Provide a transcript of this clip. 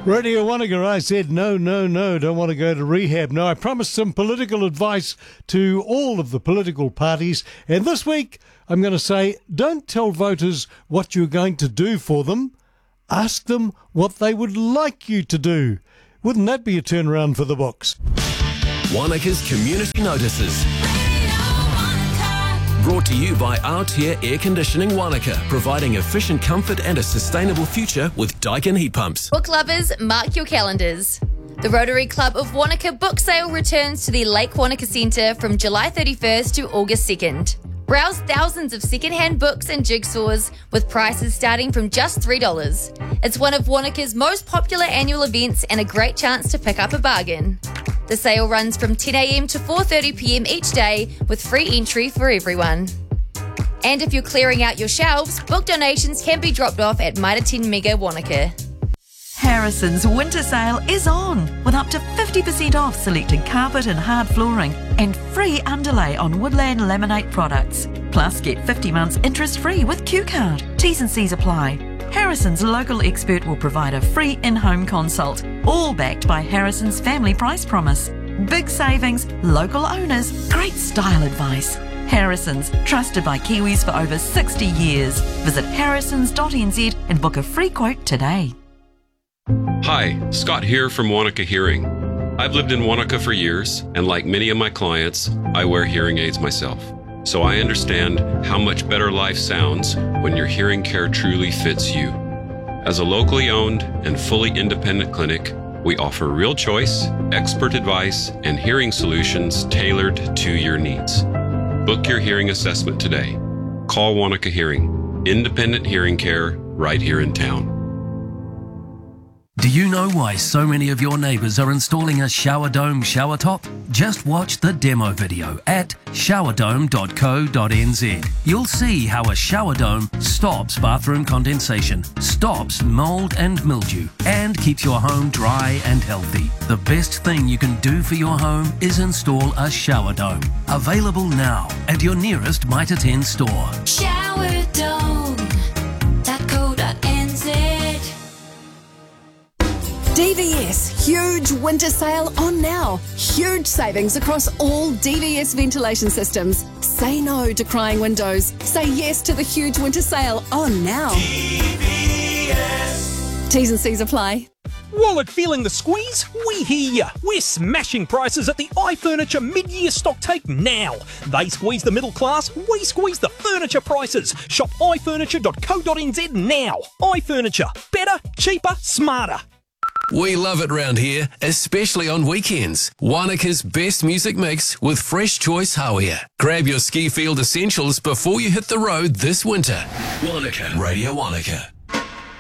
Radio Wanaka, I said, no, don't want to go to rehab. No, I promised some political advice to all of the political parties. And this week, I'm going to say, don't tell voters what you're going to do for them. Ask them what they would like you to do. Wouldn't that be a turnaround for the books? Wanaka's Community Notices. Brought to you by Aotea Air Conditioning Wanaka, providing efficient comfort and a sustainable future with Daikin heat pumps. Book lovers, mark your calendars. The Rotary Club of Wanaka book sale returns to the Lake Wanaka Centre from July 31st to August 2nd. Browse thousands of second-hand books and jigsaws with prices starting from just $3. It's one of Wanaka's most popular annual events and a great chance to pick up a bargain. The sale runs from 10 a.m. to 4:30 p.m. each day with free entry for everyone. And if you're clearing out your shelves, book donations can be dropped off at Mitre 10 Mega Wanaka. Harrison's winter sale is on with up to 50% off selected carpet and hard flooring and free underlay on Woodland Laminate products. Plus, get 50 months interest-free with Q-Card. T's and C's apply. Harrison's local expert will provide a free in-home consult, all backed by Harrison's family price promise. Big savings, local owners, great style advice. Harrison's, trusted by Kiwis for over 60 years. Visit harrisons.nz and book a free quote today. Hi, Scott here from Wanaka Hearing. I've lived in Wanaka for years, and like many of my clients, I wear hearing aids myself. So I understand how much better life sounds when your hearing care truly fits you. As a locally owned and fully independent clinic, we offer real choice, expert advice, and hearing solutions tailored to your needs. Book your hearing assessment today. Call Wanaka Hearing, independent hearing care right here in town. Do you know why so many of your neighbours are installing a shower dome shower top? Just watch the demo video at showerdome.co.nz. You'll see how a shower dome stops bathroom condensation, stops mould and mildew, and keeps your home dry and healthy. The best thing you can do for your home is install a shower dome. Available now at your nearest Mitre 10 store. Showerdome.co.nz. DVS huge winter sale on now. Huge savings across all DVS ventilation systems. Say no to crying windows. Say yes to the huge winter sale on now. DVS. T's and C's apply. Wallet feeling the squeeze? We hear ya. We're smashing prices at the iFurniture mid-year stock take now. They squeeze the middle class, we squeeze the furniture prices. Shop ifurniture.co.nz now. iFurniture. Better, cheaper, smarter. We love it round here, especially on weekends. Wanaka's best music mix with fresh choice hauia. Grab your ski field essentials before you hit the road this winter. Wanaka. Radio Wanaka.